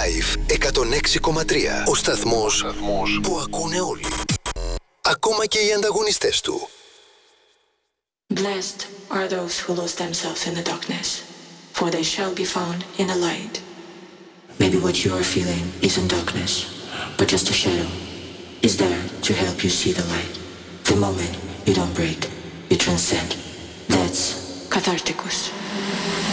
Live 106,3. Ο σταθμός που ακούνε όλοι. Ακόμα και οι ανταγωνιστές του. Blessed are those who lose themselves in the darkness, for they shall be found in the light. Maybe what you are feeling isn't darkness, but just a shadow is there to help you see the light. The moment you don't break, you transcend. That's Catharticus.